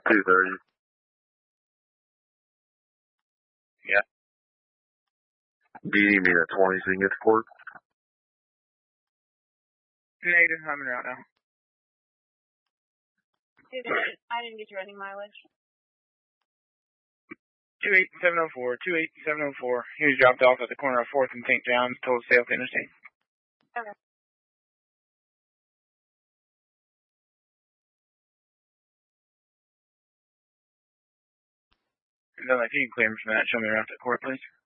2:30. Yeah. Do you need me at 20 so you can get to court? Negative, I'm en route now. I didn't get your running mileage. 28704, 28704. He was dropped off at the corner of 4th and St. John's, told to stay off the interstate. Okay. And then, if you can clear him from that, show me around to court, please.